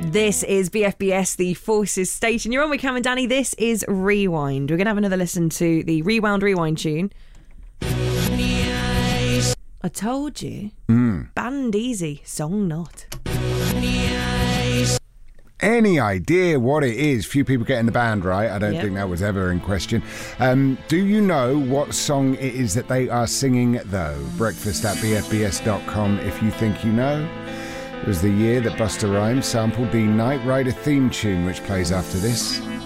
This is BFBS, the Forces station. You're on with Cam and Danny. This is Rewind. We're going to have another listen to the Rewind tune. I told you. Band easy, song not. Any idea what it is? Few people getting the band right. I don't think that was ever in question. Do you know what song it is that they are singing, though? Breakfast at bfbs.com if you think you know. It was the year that Busta Rhymes sampled the Knight Rider theme tune, which plays after this.